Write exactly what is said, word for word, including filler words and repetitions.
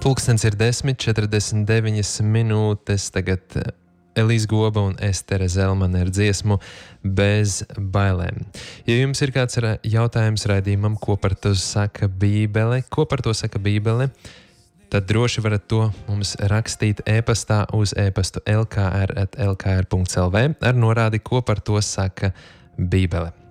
Pulkstens ir desmit četrdesmit deviņas minūtes, tagad Elīze Goba un Estere Zelmane ar dziesmu Bez bailēm. Ja jums ir kāds jautājums raidījumam, ko par to saka Bībele, ko par to saka Bībele, tad droši varat to mums rakstīt e-pastā uz e-pastu l k r at l k r punkts l v ar norādi, ko par to saka Bībele.